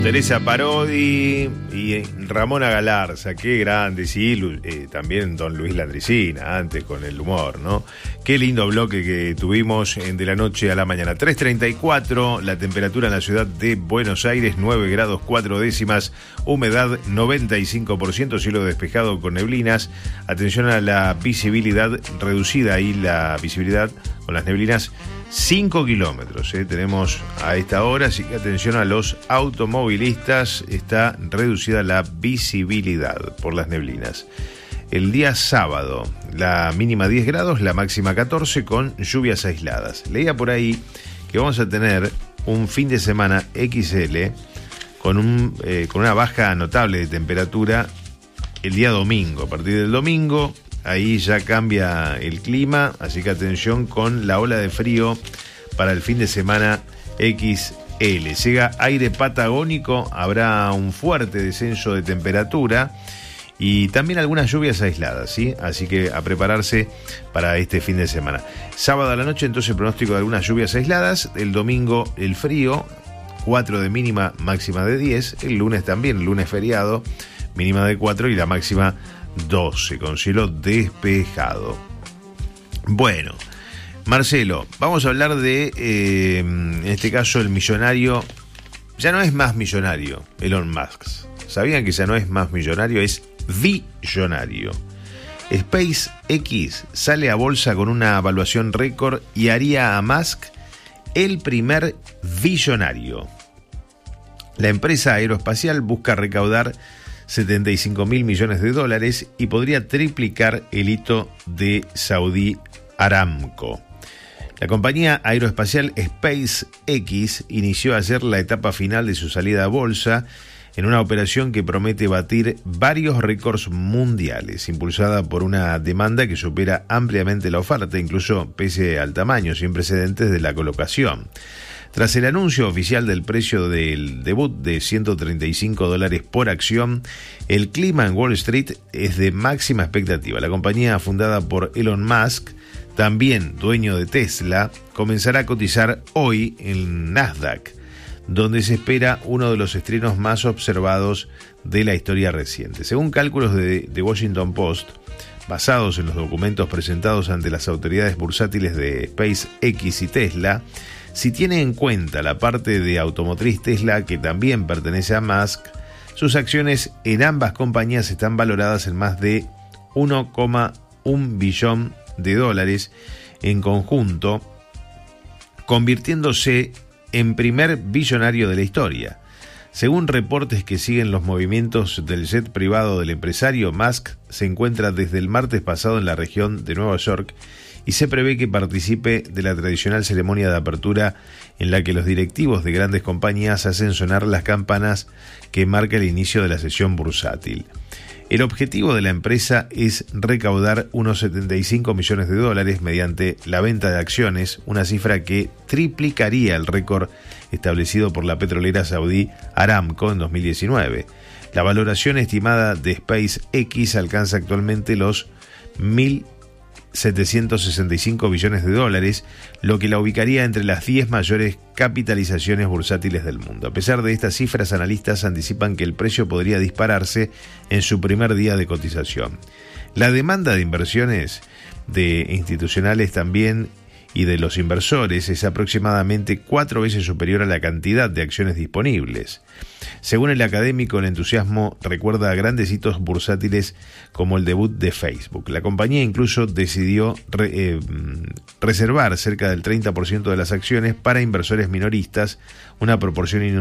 Teresa Parodi y Ramona Galarza, qué grandes, y también don Luis Landricina, antes con el humor, ¿no? Qué lindo bloque que tuvimos de la noche a la mañana. 3:34, la temperatura en la ciudad de Buenos Aires, 9 grados 4 décimas, humedad 95%, cielo despejado con neblinas. Atención a la visibilidad reducida, ahí la visibilidad con las neblinas, 5 kilómetros, tenemos a esta hora, así que atención a los automovilistas, está reducida la visibilidad por las neblinas. El día sábado, la mínima 10 grados, la máxima 14, con lluvias aisladas. Leía por ahí que vamos a tener un fin de semana XL con una baja notable de temperatura el día domingo. A partir del domingo, ahí ya cambia el clima, así que atención con la ola de frío para el fin de semana XL. Llega aire patagónico, habrá un fuerte descenso de temperatura y también algunas lluvias aisladas, ¿sí? Así que a prepararse para este fin de semana. Sábado a la noche, entonces, pronóstico de algunas lluvias aisladas. El domingo, el frío, 4 de mínima, máxima de 10. El lunes también, el lunes feriado, mínima de 4 y la máxima 12, con cielo despejado. Bueno, Marcelo, vamos a hablar de, en este caso, el millonario. Ya no es más millonario Elon Musk. ¿Sabían que ya no es más millonario? Es billonario. SpaceX sale a bolsa con una evaluación récord y haría a Musk el primer billonario. La empresa aeroespacial busca recaudar 75.000 millones de dólares y podría triplicar el hito de Saudi Aramco. La compañía aeroespacial SpaceX inició ayer la etapa final de su salida a bolsa en una operación que promete batir varios récords mundiales, impulsada por una demanda que supera ampliamente la oferta, incluso pese al tamaño sin precedentes de la colocación. Tras el anuncio oficial del precio del debut de $135 por acción, el clima en Wall Street es de máxima expectativa. La compañía fundada por Elon Musk, también dueño de Tesla, comenzará a cotizar hoy en Nasdaq, donde se espera uno de los estrenos más observados de la historia reciente. Según cálculos de The Washington Post, basados en los documentos presentados ante las autoridades bursátiles de SpaceX y Tesla, si tiene en cuenta la parte de automotriz Tesla, que también pertenece a Musk, sus acciones en ambas compañías están valoradas en más de $1,1 billón en conjunto, convirtiéndose en primer billonario de la historia. Según reportes que siguen los movimientos del jet privado del empresario, Musk se encuentra desde el martes pasado en la región de Nueva York y se prevé que participe de la tradicional ceremonia de apertura en la que los directivos de grandes compañías hacen sonar las campanas que marca el inicio de la sesión bursátil. El objetivo de la empresa es recaudar unos 75 millones de dólares mediante la venta de acciones, una cifra que triplicaría el récord establecido por la petrolera saudí Aramco en 2019. La valoración estimada de SpaceX alcanza actualmente los 1.765 billones de dólares, lo que la ubicaría entre las 10 mayores capitalizaciones bursátiles del mundo. A pesar de estas cifras, analistas anticipan que el precio podría dispararse en su primer día de cotización. La demanda de inversiones de institucionales también y de los inversores es aproximadamente 4 veces superior a la cantidad de acciones disponibles. Según el académico, el entusiasmo recuerda a grandes hitos bursátiles como el debut de Facebook. La compañía incluso decidió reservar cerca del 30% de las acciones para inversores minoristas, una proporción